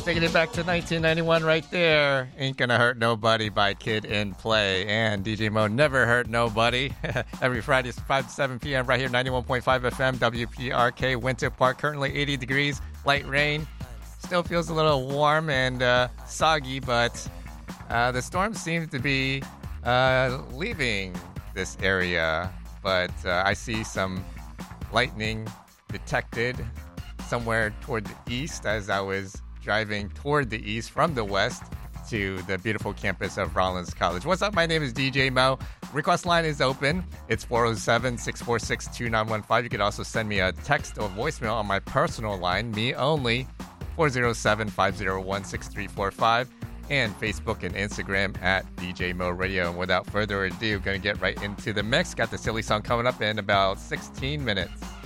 Taking it back to 1991 right there. Ain't Gonna Hurt Nobody by Kid in Play. And DJ Mo Never Hurt Nobody. Every Friday, 5 to 7 p.m. right here, 91.5 FM, WPRK, Winter Park. Currently 80 degrees, light rain. Still feels a little warm and soggy, but the storm seems to be leaving this area. But I see some lightning detected somewhere toward the east as I was driving toward the east from the west to the beautiful campus of Rollins College. What's up? My name is DJ Mo. Request line is open. It's 407-646-2915. You can also send me a text or voicemail on my personal line, me only, 407-501-6345, and Facebook and Instagram at DJ Mo Radio. And without further ado, going to get right into the mix. Got the silly song coming up in about 16 minutes.